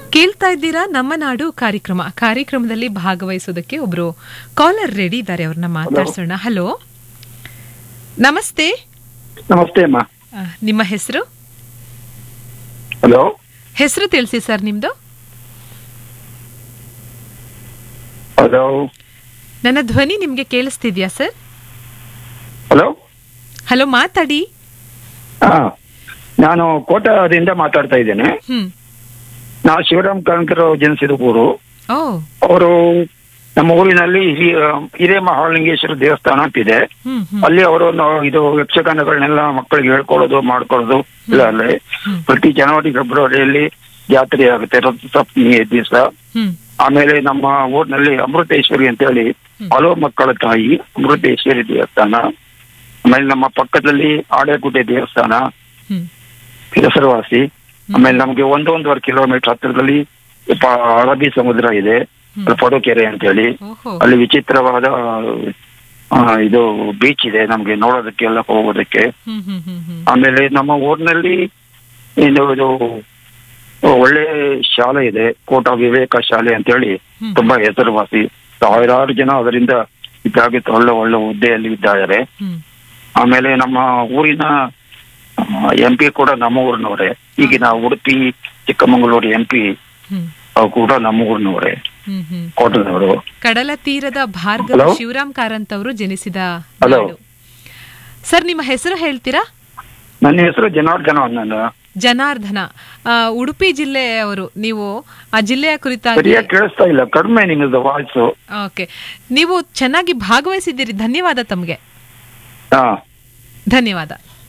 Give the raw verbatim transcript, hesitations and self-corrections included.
ಕೇಳ್ತಾ ಇದ್ದೀರಾ ನಮ್ಮ ನಾಡು ಕಾರ್ಯಕ್ರಮ. ಕಾರ್ಯಕ್ರಮದಲ್ಲಿ ಭಾಗವಹಿಸೋದಕ್ಕೆ ಒಬ್ರು ಕಾಲರ್ ರೆಡಿ ಇದ್ದಾರೆ, ಅವ್ರನ್ನ ಮಾತಾಡ್ಸೋಣ. ಹಲೋ, ನಮಸ್ತೆ. ನಮಸ್ತೆ ಅಮ್ಮ. ಆ, ನಿಮ್ಮ ಹೆಸರು? ಹಲೋ, ಹೆಸರು ತಿಳಿಸಿ ಸರ್ ನಿಮ್ದು. ಹಲೋ, ನನ್ನ ಧ್ವನಿ ನಿಮ್ಗೆ ಕೇಳಿಸ್ತಿದ್ಯಾ ಸರ್? ಹಲೋ ಹಲೋ, ಮಾತಾಡಿ. ಹಾ, ನಾನು ಕೋಟದಿಂದ ಮಾತಾಡ್ತಾ ಇದ್ದೇನೆ. ಹ್ಮ್. ನಾವು ಶಿವರಾಮ್ ಕಾರಂತರ ಜನಿಸಿದ ಊರು. ಓ. ಅವರು ನಮ್ಮ ಊರಿನಲ್ಲಿ ಹಿ- ಹಿರೇ ಮಹಾಲಿಂಗೇಶ್ವರ ದೇವಸ್ಥಾನ ಅಂತಿದೆ. ಹ್ಮ್ ಹ್ಮ್ ಅಲ್ಲಿ ಅವರು ನಾವು ಇದು ಯಕ್ಷಗಾನಗಳನ್ನೆಲ್ಲ ಮಕ್ಕಳಿಗೆ ಹೇಳ್ಕೊಳ್ಳೋದು ಮಾಡ್ಕೊಳ್ಳೋದು ಇಲ್ಲ ಅಲ್ಲಿ ಪ್ರತಿ ಜನವರಿ ಫೆಬ್ರವರಿಯಲ್ಲಿ ಜಾತ್ರೆ ಆಗುತ್ತೆ ರಥಸಪ್ತಮಿ ದಿವಸ. ಹ್ಮ್ ಆಮೇಲೆ ನಮ್ಮ ಊರಿನಲ್ಲಿ ಅಮೃತೇಶ್ವರಿ ಅಂತ ಹೇಳಿ ಹಲವು ಮಕ್ಕಳ ತಾಯಿ ಅಮೃತೇಶ್ವರಿ ದೇವಸ್ಥಾನ. ಆಮೇಲೆ ನಮ್ಮ ಪಕ್ಕದಲ್ಲಿ ಆಡೇಕುಟೆ ದೇವಸ್ಥಾನ ಹ್ಮ್ ಹೆಸರುವಾಸಿ. ಆಮೇಲೆ ನಮ್ಗೆ ಒಂದೊಂದುವರೆ ಕಿಲೋಮೀಟರ್ ಹತ್ತಿರದಲ್ಲಿ ಪ- ಅರಬ್ಬಿ ಸಮುದ್ರ ಇದೆ, ಅಲ್ಲಿ ಪಡುಕೆರೆ ಅಂತ ಹೇಳಿ. ಓಹೋ. ಅಲ್ಲಿ ವಿಚಿತ್ರವಾದ ಆ, ಇದು ಬೀಚ್ ಇದೆ ನಮ್ಗೆ ನೋಡೋದಕ್ಕೆಲ್ಲ ಹೋಗೋದಕ್ಕೆ. ಹ್ಮ್ ಹ್ಮ್ ಹ್ಮ್ ಹ್ಮ್ ಆಮೇಲೆ ನಮ್ಮ ಊರಿನಲ್ಲಿ ಇದು ಇದು ಒಳ್ಳೆ ಶಾಲೆ ಇದೆ, ಕೋಟ ವಿವೇಕ ಶಾಲೆ ಅಂತ ಹೇಳಿ ಹ್ಮ್. ತುಂಬಾ ಹೆಸರುವಾಸಿ. ಸಾವಿರಾರು ಜನ ಅದರಿಂದ ಇದಾಗಿ ಒಳ್ಳೆ ಒಳ್ಳೆ ಹುದ್ದೆಯಲ್ಲಿ ಇದ್ದಾರೆ. ಹ್ಮ್ ಆಮೇಲೆ ನಮ್ಮ ಊರಿನ ಎಂ ಪಿ ಕೂಡ ನಮ್ಮ ಊರಿನವರೇ. ಈಗಿನ ಉಡುಪಿ ಚಿಕ್ಕಮಗಳೂರು ಎಂ ಪಿ ಹ್ಮ್ ಕೂಡ ನಮ್ಮ ಊರಿನವರೇ, ಹ್ಮ್ ಹ್ಮ್ ಕೋಟದವರು. ಕಡಲ ತೀರದ ಭಾರ್ಗವ Hello? ಶಿವರಾಮ್ ಕಾರಂತ್ ಅವರು ಜನಿಸಿದ Hello? ನಾಡು. ಸರ್ ನಿಮ್ಮ ಹೆಸರು ಹೇಳ್ತೀರಾ? ನನ್ನ ಹೆಸರು ಜನಾರ್ದನ ನನ್ನ. ಜನಾರ್ದನ. ಆ, ಉಡುಪಿ ಜಿಲ್ಲೆಯವರು ನೀವು. ಆ ಜಿಲ್ಲೆಯ ಕುರಿತಾಗಿ ಸರಿಯಾಗಿ ಕೇಳಿಸ್ತಾ ಇಲ್ಲ, ಕಡಿಮೆ ನಿಮ್ಮದು ವಾಯ್ಸು. ಓಕೆ, ನೀವು ಚೆನ್ನಾಗಿ ಭಾಗವಹಿಸಿದ್ದೀರಿ. ಧನ್ಯವಾದ ತಮಗೆ. ಹಾ, ಧನ್ಯವಾದ.